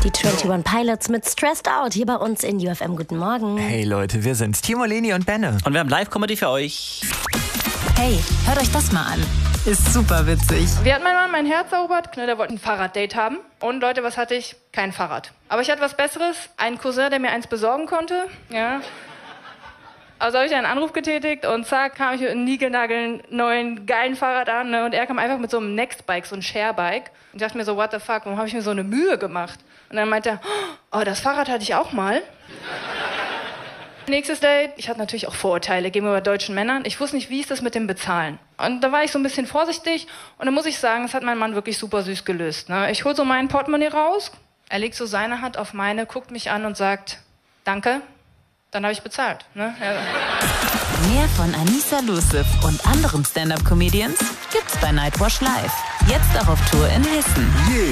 Die 21 Pilots mit Stressed Out hier bei uns in UFM. Guten Morgen. Hey Leute, wir sind's, Timo, Leni und Benne. Und wir haben Live-Comedy für euch. Hey, hört euch das mal an. Ist super witzig. Wie hat mein Mann mein Herz erobert? Der wollte ein Fahrraddate haben. Und Leute, was hatte ich? Kein Fahrrad. Aber ich hatte was Besseres. Einen Cousin, der mir eins besorgen konnte. Ja. Also habe ich einen Anruf getätigt und zack, kam ich mit einem niegelnagelneuen, geilen Fahrrad an. Ne? Und er kam einfach mit so einem Nextbike, so einem Sharebike. Und ich dachte mir so, what the fuck, warum habe ich mir so eine Mühe gemacht? Und dann meinte er, oh, das Fahrrad hatte ich auch mal. Nächstes Date, ich hatte natürlich auch Vorurteile gegenüber deutschen Männern. Ich wusste nicht, wie ist das mit dem Bezahlen. Und da war ich so ein bisschen vorsichtig. Und dann muss ich sagen, das hat mein Mann wirklich super süß gelöst. Ne? Ich hole so mein Portemonnaie raus, er legt so seine Hand auf meine, guckt mich an und sagt, danke. Dann habe ich bezahlt. Ne? Ja. Mehr von Anissa Luciff und anderen Stand-Up-Comedians gibt's bei Nightwash Live. Jetzt auch auf Tour in Hessen.